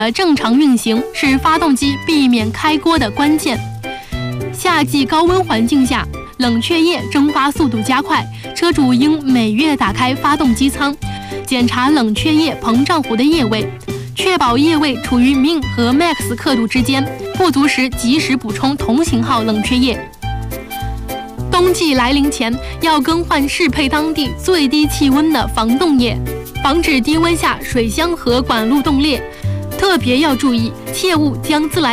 正常运行是发动机避免开锅的关键。夏季高温环境下，冷却液蒸发速度加快，车主应每月打开发动机舱，检查冷却液膨胀壶的液位，确保液位处于 min 和 max 刻度之间，不足时及时补充同型号冷却液。冬季来临前，要更换适配当地最低气温的防冻液，防止低温下水箱和管路冻裂。特别要注意，切勿将自来